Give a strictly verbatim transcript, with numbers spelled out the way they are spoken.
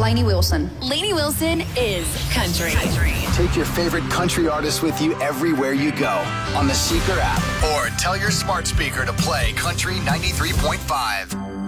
Lainey Wilson. Lainey Wilson is country. country. Take your favorite country artist with you everywhere you go on the Seeker app, or tell your smart speaker to play Country ninety-three point five.